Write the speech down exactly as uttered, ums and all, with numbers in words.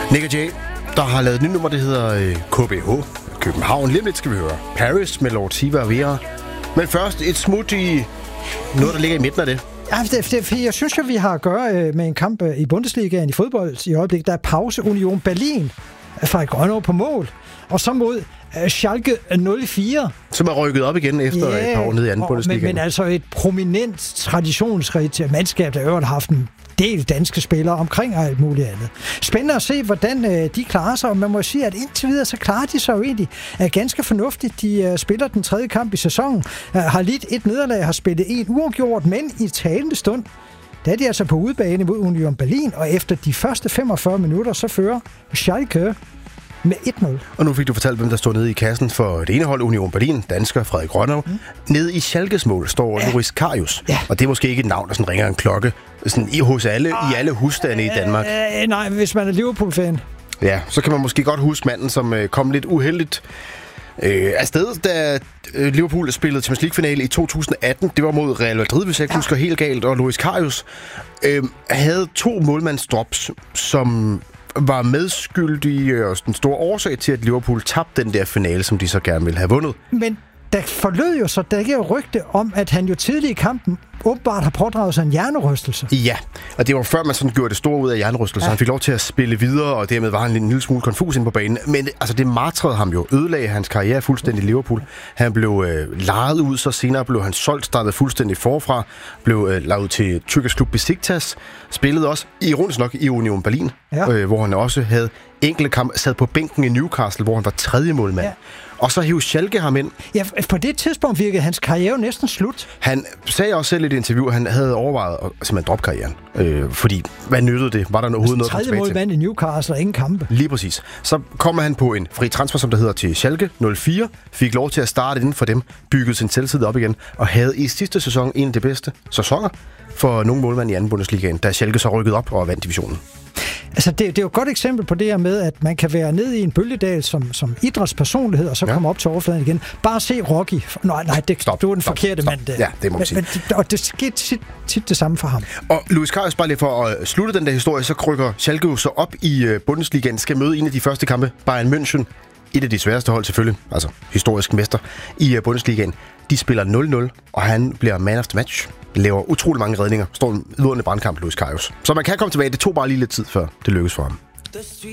Nick og Jay, der har lavet et nyt nummer, det hedder K B H. København. Lige lidt skal vi høre Paris med Lord Siva og Vera. Men først et smut i noget, der ligger i midten af det. Ja, det, det, jeg synes jo, vi har at gøre med en kamp i Bundesligaen i fodbold i øjeblikket. Der er pause. Union Berlin fra Grønnow på mål. Og så mod Schalke nul fire. Som er rykket op igen efter ja, et par år nede i anden Bundesliga. Men, men altså et prominent, traditionsrigt mandskab, der øvrigt har haft en del danske spillere omkring og alt muligt andet. Spændende at se, hvordan øh, de klarer sig, og man må sige, at indtil videre, så klarer de sig jo egentlig er ganske fornuftigt. De øh, spiller den tredje kamp i sæsonen, øh, har lidt et nederlag, har spillet en uafgjort, men i talende stund, der er de altså på udebane mod Union Berlin, og efter de første femogfyrre minutter, så fører Schalke med et nul. Og nu fik du fortalt, hvem der står nede i kassen for det ene hold, Union Berlin, dansker Frederik Grønnow. Mm. Nede i Schalkes mål står ja. Loris Karius. Ja. Og det er måske ikke et navn, der sådan ringer en klokke sådan i hos alle, i alle husstande i Danmark. Øh, nej, hvis man er Liverpool-fan. Ja, så kan man måske godt huske manden, som øh, kom lidt uheldigt øh, afsted, da øh, Liverpool spillede Champions League-finale i to tusind atten. Det var mod Real Madrid, hvis jeg ikke ja. husker helt galt. Og Loris Karius øh, havde to målmandsdrops, som var medskyldige og den store årsag til, at Liverpool tabte den der finale, som de så gerne ville have vundet. Men der forlød jo så, der gav rygte om, at han jo tidligere i kampen åbenbart har pådraget sig en hjernerystelse. Ja, og det var før man sådan gjorde det store ud af hjernerystelse. Ja. Han fik lov til at spille videre, og dermed var han en lille smule konfus inde på banen. Men altså, det martrede ham jo, ødelagde hans karriere fuldstændig i Liverpool. Han blev øh, lejet ud, så senere blev han solgt, startede fuldstændig forfra, blev øh, lejet ud til tyrkisk klub Besiktas, spillede også, ironisk nok, i Union Berlin, ja. øh, hvor han også havde enkelte kamp, sad på bænken i Newcastle, hvor han var tredje målmand. Ja. Og så hiv Schalke ham ind. Ja, på det tidspunkt virkede hans karriere næsten slut. Han sagde også selv i et interview, at han havde overvejet at simpelthen droppe karrieren. Øh, fordi, hvad nyttede det? Var der overhovedet noget tredje målmand i Newcastle og ingen kampe. Lige præcis. Så kommer han på en fri transfer, som der hedder til Schalke nul fire. Fik lov til at starte inden for dem. Byggede sin selvtid op igen. Og havde i sidste sæson en af de bedste sæsoner for nogle målmænd i anden Bundesligaen, da Schalke så rykkede op og vandt divisionen. Altså, det, det er jo et godt eksempel på det her med, at man kan være nede i en bølgedal som, som idrætspersonlighed, og så ja. komme op til overfladen igen. Bare se Rocky. Nej, nej, det, stop, du er den stop, forkerte stop. mand der. Ja, det må man sige. Men, og det sker tit, tit det samme for ham. Og Loris Karius, bare lige for at slutte den der historie, så krykker Schalke jo så op i Bundesligaen, skal møde en af de første kampe, Bayern München. Et af de sværeste hold selvfølgelig, altså historisk mester i Bundesligaen. De spiller nul nul, og han bliver man of the match. Laver utrolig mange redninger. Står en vidunderlig brandkamp, Loris Karius. Så man kan komme tilbage. Det tog bare lige lidt tid, før det lykkes for ham.